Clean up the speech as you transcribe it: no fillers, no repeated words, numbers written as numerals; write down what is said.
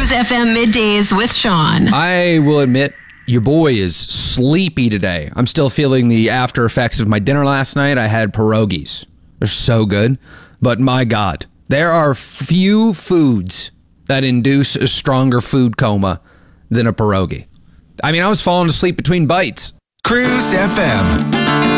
Cruise FM Middays with Sean. I will admit, your boy is sleepy today. I'm still feeling the after effects of my dinner last night. I had pierogies. They're so good. But my God, there are few foods that induce a stronger food coma than a pierogi. I mean, I was falling asleep between bites. Cruise FM.